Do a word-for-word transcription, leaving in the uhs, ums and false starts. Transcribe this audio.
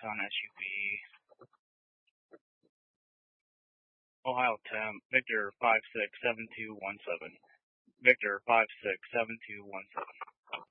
Anton S U V, Ohio Temp, Victor five six seven two one seven, Victor five six seven two one seven.